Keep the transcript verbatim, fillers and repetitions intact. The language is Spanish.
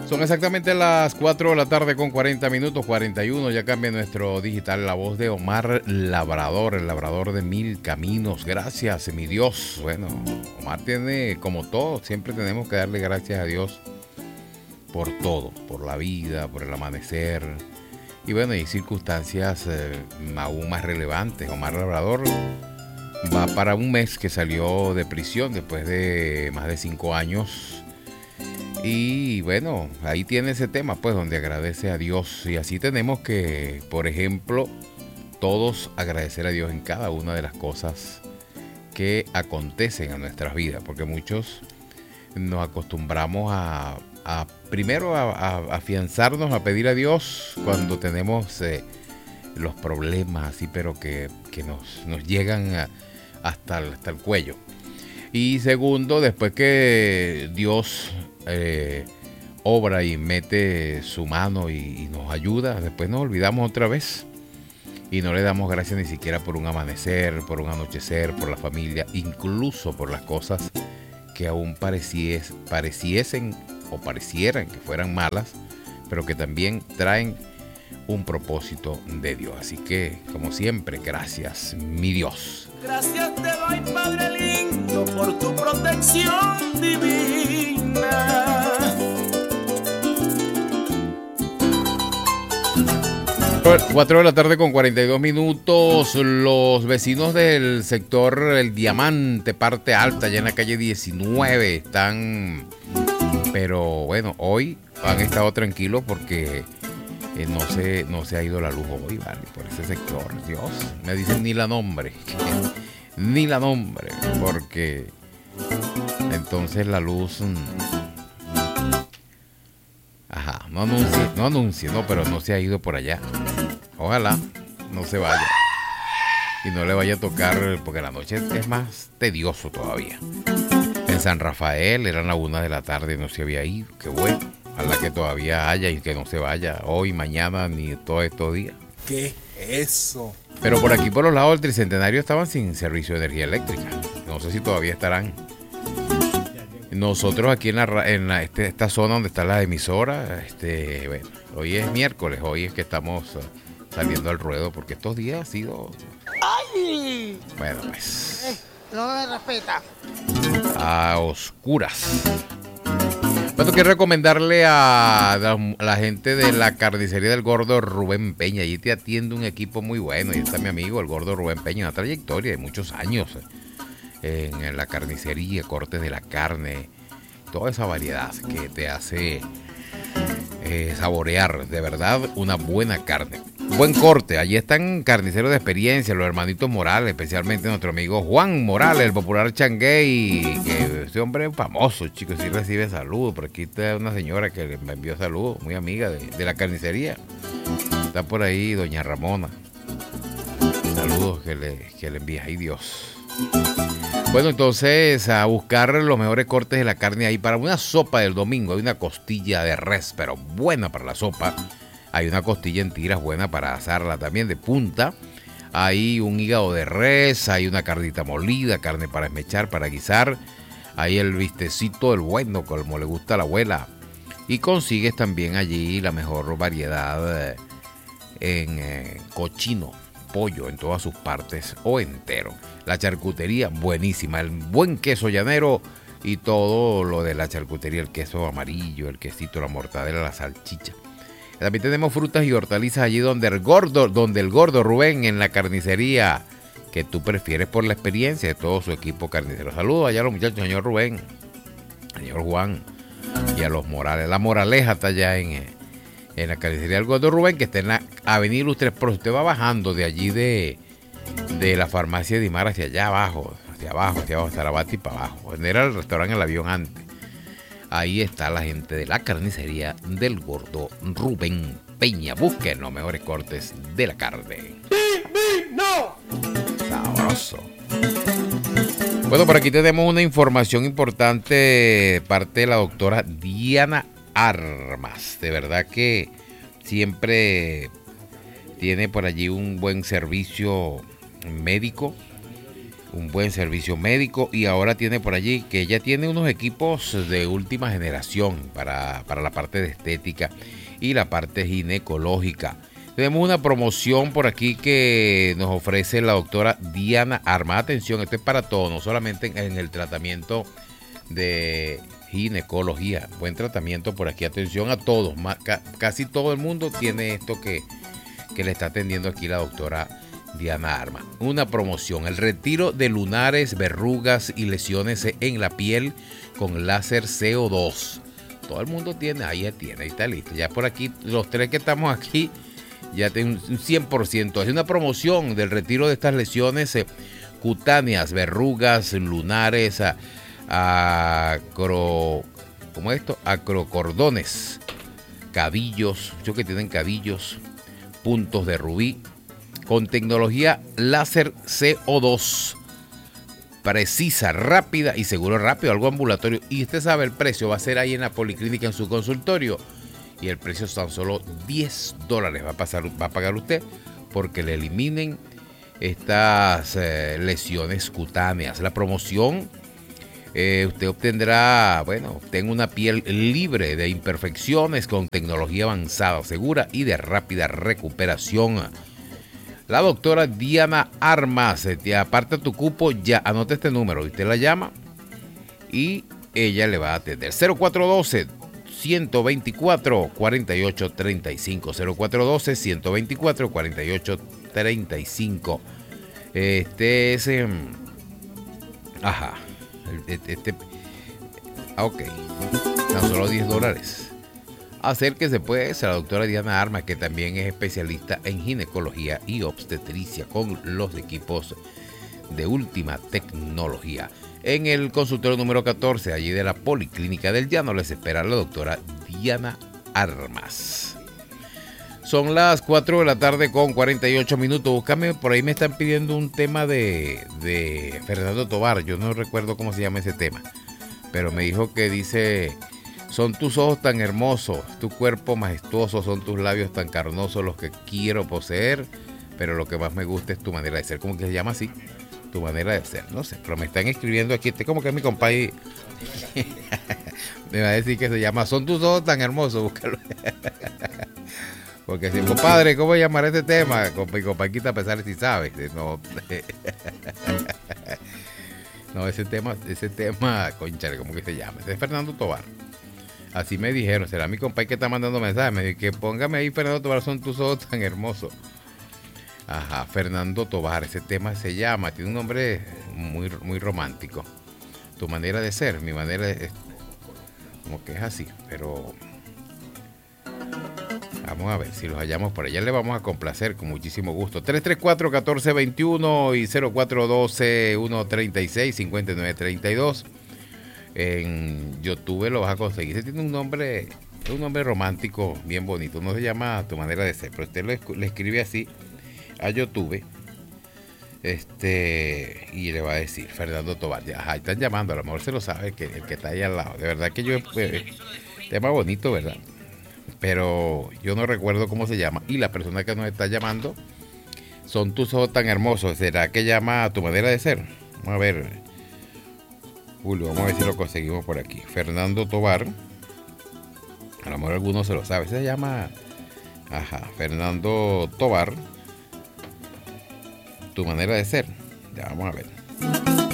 Son exactamente las cuatro de la tarde con cuarenta minutos, cuarenta y uno. Ya cambia nuestro digital. La voz de Omar Labrador, el labrador de mil caminos. Gracias, mi Dios. Bueno, Omar tiene, como todo, siempre tenemos que darle gracias a Dios por todo, por la vida, por el amanecer. Y bueno, hay circunstancias eh, aún más relevantes. Omar Labrador va para un mes que salió de prisión después de más de cinco años. Y bueno, ahí tiene ese tema, pues, donde agradece a Dios. Y así tenemos que, por ejemplo, todos agradecer a Dios en cada una de las cosas que acontecen en nuestras vidas. Porque muchos nos acostumbramos a, a primero a, a afianzarnos, a pedir a Dios cuando tenemos eh, los problemas así, pero que, que nos, nos llegan a, hasta, el, hasta el cuello. Y segundo, después que Dios eh, obra y mete su mano y, y nos ayuda, después nos olvidamos otra vez y no le damos gracias ni siquiera por un amanecer, por un anochecer, por la familia, incluso por las cosas que aún parecies, pareciesen o parecieran que fueran malas, pero que también traen un propósito de Dios. Así que, como siempre, gracias, mi Dios. Gracias te doy, Padre lindo, por tu protección divina. cuatro de la tarde con cuarenta y dos minutos. Los vecinos del sector El Diamante, parte alta, allá en la calle diecinueve, están, pero bueno, hoy han estado tranquilos porque eh, no, se, no se ha ido la luz hoy, ¿vale? Por ese sector, Dios, me dicen ni la nombre, ni la nombre, porque entonces la luz... Ajá, no anuncie, no anuncie, no, pero no se ha ido por allá. Ojalá no se vaya y no le vaya a tocar, porque la noche es más tedioso todavía. En San Rafael eran las una de la tarde y no se había ido. Qué bueno, ojalá que todavía haya y que no se vaya hoy, mañana ni todos estos días. ¿Qué es eso? Pero por aquí, por los lados del Tricentenario, estaban sin servicio de energía eléctrica. No sé si todavía estarán. Nosotros aquí en, la, en la, este, esta zona donde está la emisora, este, bueno, hoy es miércoles, hoy es que estamos uh, saliendo al ruedo, porque estos días ha sido... ¡Ay! Bueno, pues... Eh, no me respeta. A oscuras. Bueno, quiero recomendarle a la, a la gente de la carnicería del Gordo Rubén Peña. Allí te atiende un equipo muy bueno. Y está mi amigo, el Gordo Rubén Peña, una trayectoria de muchos años en la carnicería, cortes de la carne, toda esa variedad que te hace eh, saborear de verdad una buena carne. Buen corte, allí están carniceros de experiencia, los hermanitos Morales, especialmente nuestro amigo Juan Morales, el popular Changuey, que ese hombre es famoso, chicos, sí recibe saludos. Por aquí está una señora que me envió saludos, muy amiga de, de la carnicería. Está por ahí doña Ramona. Saludos que le, que le envía, ay Dios. Bueno, entonces a buscar los mejores cortes de la carne ahí para una sopa del domingo. Hay una costilla de res, pero buena para la sopa. Hay una costilla en tiras buena para asarla también de punta. Hay un hígado de res, hay una carnita molida, carne para esmechar, para guisar. Hay el bistecito del bueno, como le gusta a la abuela. Y consigues también allí la mejor variedad en eh, cochino, pollo en todas sus partes o entero. La charcutería buenísima, el buen queso llanero y todo lo de la charcutería, el queso amarillo, el quesito, la mortadela, la salchicha. También tenemos frutas y hortalizas allí donde el gordo, donde el gordo Rubén en la carnicería que tú prefieres por la experiencia de todo su equipo carnicero. Saludos allá a los muchachos, señor Rubén, señor Juan y a los Morales. La Moraleja está allá en, en la carnicería del gordo Rubén, que está en la avenida Ilustres Pro. Usted va bajando de allí de, de la farmacia de Dimar hacia allá abajo, hacia abajo, hacia abajo, hasta la Bati para abajo. Donde era el restaurante El Avión antes. Ahí está la gente de la carnicería del gordo Rubén Peña. Busquen los mejores cortes de la carne. ¡Divino! Sabroso. Bueno, por aquí tenemos una información importante de parte de la doctora Diana Armas. De verdad que siempre tiene por allí un buen servicio médico, un buen servicio médico y ahora tiene por allí que ella tiene unos equipos de última generación para, para la parte de estética y la parte ginecológica. Tenemos una promoción por aquí que nos ofrece la doctora Diana Armas. Atención, esto es para todo, no solamente en, en el tratamiento de ginecología. Buen tratamiento por aquí, atención a todos. Ma, ca, casi todo el mundo tiene esto que, que le está atendiendo aquí la doctora Diana Armas. Una promoción, el retiro de lunares, verrugas y lesiones en la piel con láser C O dos. Todo el mundo tiene, ahí ya tiene, ahí está listo. Ya por aquí, los tres que estamos aquí, ya tiene un cien por ciento. Es una promoción del retiro de estas lesiones eh, cutáneas, verrugas, lunares, a, a acro, ¿cómo es esto? Acrocordones, cabillos, muchos que tienen cabillos, puntos de rubí, con tecnología láser C O dos. Precisa, rápida y seguro rápido, algo ambulatorio. Y usted sabe el precio, va a ser ahí en la policlínica en su consultorio. Y el precio es tan solo diez dólares. Va a, pasar, va a pagar usted porque le eliminen estas eh, lesiones cutáneas. La promoción, eh, usted obtendrá, bueno, tenga una piel libre de imperfecciones con tecnología avanzada, segura y de rápida recuperación. La doctora Diana Armas, te aparta tu cupo ya, anota este número, usted la llama y ella le va a atender. cero cuatro uno dos, uno dos cuatro, cuatro ocho tres cinco, cero cuatro uno dos, uno dos cuatro, cuatro ocho tres cinco. Este es, eh, ajá, este, ah, ok, tan solo diez dólares. Acérquese pues a la doctora Diana Armas, que también es especialista en ginecología y obstetricia con los equipos de última tecnología. En el consultorio número catorce, allí de la Policlínica del Llano, les espera la doctora Diana Armas. Son las cuatro de la tarde con cuarenta y ocho minutos. Búscame, por ahí me están pidiendo un tema de, de Fernando Tovar. Yo no recuerdo cómo se llama ese tema, pero me dijo que dice... Son tus ojos tan hermosos, tu cuerpo majestuoso, son tus labios tan carnosos los que quiero poseer, pero lo que más me gusta es tu manera de ser. ¿Cómo que se llama así? Tu manera de ser, no sé, pero me están escribiendo aquí, este como que es mi compadre. Me va a decir que se llama Son tus ojos tan hermosos, búscalo. Porque si, compadre, ¿cómo llamar este tema? Con mi compañita a pesar si sabe. No, no, ese tema, ese tema, conchale, ¿cómo que se llama? Ese es Fernando Tovar. Así me dijeron, será mi compadre que está mandando mensajes. Me dijo que póngame ahí, Fernando Tovar, son tus ojos tan hermosos. Ajá, Fernando Tovar, ese tema se llama, tiene un nombre muy, muy romántico. Tu manera de ser, mi manera de... Como que es así, pero... Vamos a ver si los hallamos por allá. Le vamos a complacer con muchísimo gusto. tres tres cuatro, uno cuatro dos uno y cero cuatro uno dos, uno tres seis, cinco nueve tres dos. En YouTube lo vas a conseguir. Ese tiene un nombre, un nombre romántico bien bonito. No se llama Tu manera de ser, pero usted lo, le escribe así a YouTube. Este, y le va a decir Fernando Tovar. Ajá, están llamando, a lo mejor se lo sabe que el que está ahí al lado. De verdad que yo, pues, tema bonito, ¿verdad? Pero yo no recuerdo cómo se llama. Y la persona que nos está llamando, son tus ojos tan hermosos. ¿Será que llama a Tu manera de ser? Vamos a ver. Julio, vamos a ver si lo conseguimos por aquí. Fernando Tovar. A lo mejor alguno se lo sabe. Se llama. Ajá. Fernando Tovar. Tu manera de ser. Ya vamos a ver.